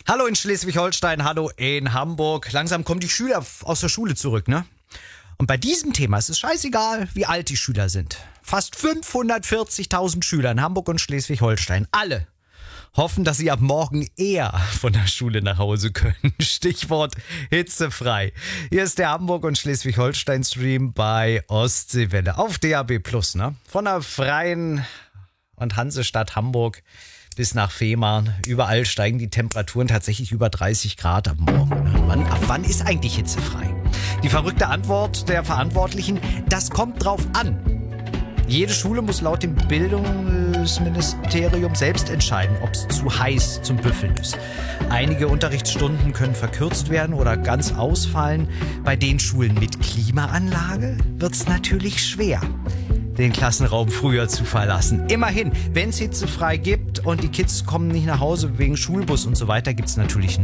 Hallo in Schleswig-Holstein, hallo in Hamburg. Langsam kommen die Schüler aus der Schule zurück, ne? Und bei diesem Thema ist es scheißegal, wie alt die Schüler sind. Fast 540.000 Schüler in Hamburg und Schleswig-Holstein, alle hoffen, dass sie ab morgen eher von der Schule nach Hause können. Stichwort hitzefrei. Hier ist der Hamburg- und Schleswig-Holstein-Stream bei Ostseewelle auf DAB+, ne? Von der Freien und Hansestadt Hamburg bis nach Fehmarn. Überall steigen die Temperaturen tatsächlich über 30 Grad am Morgen. Ne? Ab wann ist eigentlich hitzefrei? Die verrückte Antwort der Verantwortlichen, das kommt drauf an. Jede Schule muss laut dem Bildungsministerium selbst entscheiden, ob es zu heiß zum Büffeln ist. Einige Unterrichtsstunden können verkürzt werden oder ganz ausfallen. Bei den Schulen mit Klimaanlage wird es natürlich schwer, den Klassenraum früher zu verlassen. Immerhin, wenn es hitzefrei gibt und die Kids kommen nicht nach Hause wegen Schulbus und so weiter, gibt es natürlich